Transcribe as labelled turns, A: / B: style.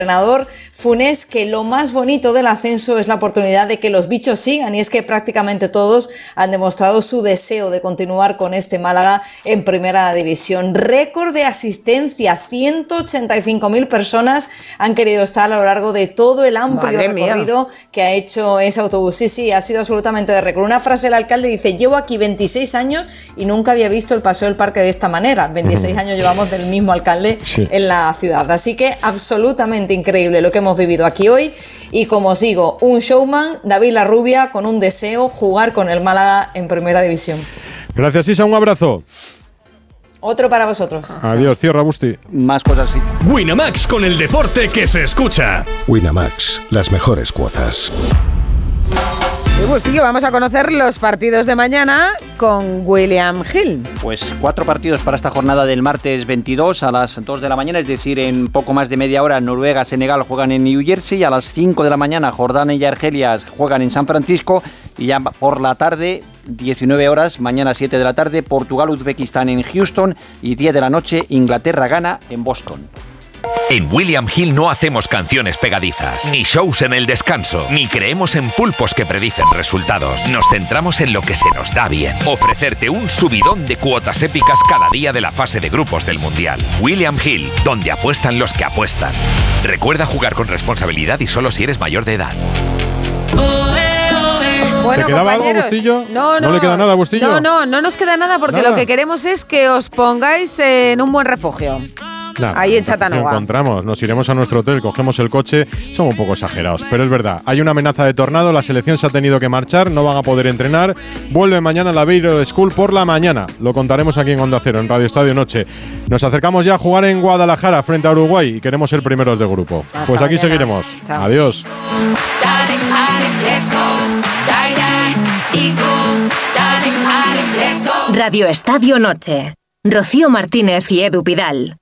A: entrenador Funes que lo más bonito del ascenso es la oportunidad de que los bichos sigan, y es que prácticamente todos han demostrado su deseo de continuar con este Málaga en primera división. Récord de asistencia, 185.000 personas han querido estar a lo largo de todo el amplio recorrido que ha hecho ese autobús. Sí, ha sido absolutamente de récord. Una frase del alcalde dice: llevo aquí 26 años y nunca había visto el paseo del parque de esta manera. 26 años llevamos del mismo alcalde en la ciudad, así que absolutamente increíble lo que hemos vivido aquí hoy. Y como os digo, un showman, David Larrubia, con un deseo: jugar con el Málaga en primera división.
B: Gracias, Isa, un abrazo.
A: Otro para vosotros.
B: Adiós, cierra, Busti.
C: Más cosas, sí.
D: Winamax, con el deporte que se escucha.
E: Winamax, las mejores cuotas.
F: Y Bustillo, vamos a conocer los partidos de mañana con William Hill.
C: Pues 4 partidos para esta jornada del martes 22 a las 2 de la mañana, es decir, en poco más de media hora. Noruega, Senegal juegan en New Jersey. A las 5 de la mañana, Jordania y Argelia juegan en San Francisco. Y ya por la tarde, 19 horas, mañana 7 de la tarde, Portugal, Uzbekistán en Houston. Y 10 de la noche, Inglaterra, Ghana en Boston.
G: En William Hill no hacemos canciones pegadizas, ni shows en el descanso, ni creemos en pulpos que predicen resultados. Nos centramos en lo que se nos da bien. Ofrecerte un subidón de cuotas épicas cada día de la fase de grupos del Mundial. William Hill, donde apuestan los que apuestan. Recuerda jugar con responsabilidad y solo si eres mayor de edad.
F: Bueno,
B: ¿te quedaba
F: compañeros,
B: algo, Bustillo?
F: No
B: le queda nada, Bustillo.
F: No nos queda nada, porque
B: nada.
F: Lo que queremos es que os pongáis en un buen refugio. Ahí en Chattanooga.
B: Nos encontramos, nos iremos a nuestro hotel, cogemos el coche. Son un poco exagerados, pero es verdad. Hay una amenaza de tornado, la selección se ha tenido que marchar, no van a poder entrenar. Vuelve mañana la Beiro School por la mañana. Lo contaremos aquí en Onda Cero, en Radio Estadio Noche. Nos acercamos ya a jugar en Guadalajara frente a Uruguay y queremos ser primeros de grupo.
F: Hasta
B: pues aquí
F: mañana.
B: seguiremos.
F: Chao.
B: Adiós.
H: Radio Estadio Noche. Rocío Martínez y Edu Pidal.